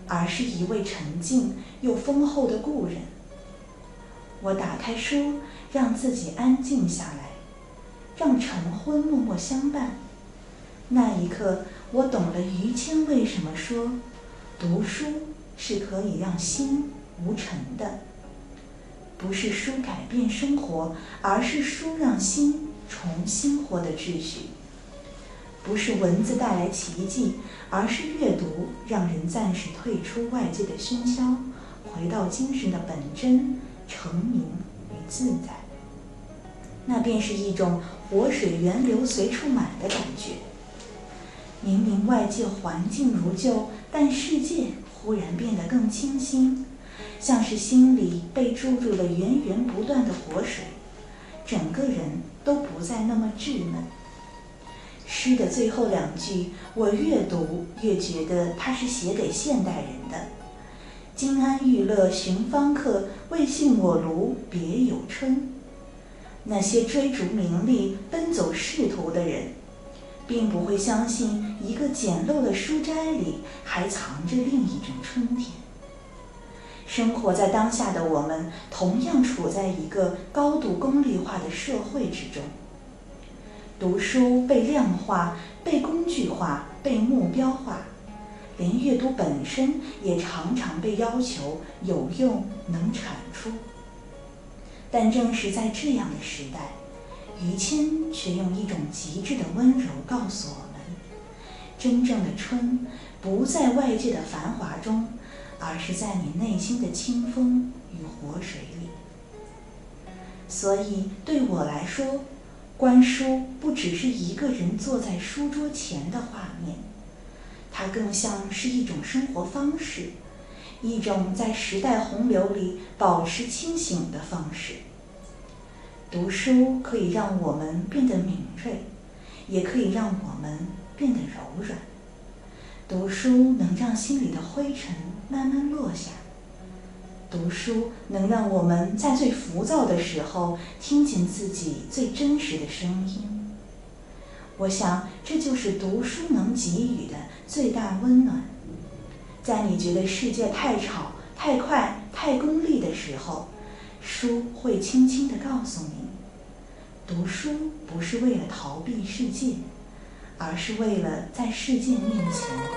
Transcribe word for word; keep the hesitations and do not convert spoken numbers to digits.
而是一位沉静又丰厚的故人。我打开书，让自己安静下来，让晨昏默默相伴。那一刻，我懂了于谦为什么说，读书是可以让心无尘的。不是书改变生活，而是书让心重新获得秩序。不是文字带来奇迹，而是阅读让人暂时退出外界的喧嚣，回到精神的本真、澄明与自在。那便是一种活水源流随处满的感觉。明明外界环境如旧，但世界忽然变得更清新，像是心里被注入了源源不断的活水，整个人都不再那么稚嫩。诗的最后两句，我越读越觉得它是写给现代人的。金安玉勒寻芳客，未信我庐别有春。那些追逐名利、奔走仕途的人，并不会相信一个简陋的书斋里还藏着另一种春天。生活在当下的我们，同样处在一个高度功利化的社会之中。读书被量化、被工具化、被目标化，连阅读本身也常常被要求有用、能产出。但正是在这样的时代，于谦却用一种极致的温柔告诉我们，真正的春不在外界的繁华中，而是在你内心的清风与活水里。所以对我来说，观书不只是一个人坐在书桌前的画面，它更像是一种生活方式，一种在时代洪流里保持清醒的方式。读书可以让我们变得敏锐，也可以让我们变得柔软。读书能让心里的灰尘慢慢落下，读书能让我们在最浮躁的时候听见自己最真实的声音。我想，这就是读书能给予的最大温暖。在你觉得世界太吵、太快、太功利的时候，书会轻轻地告诉你，读书不是为了逃避世界，而是为了在世界面前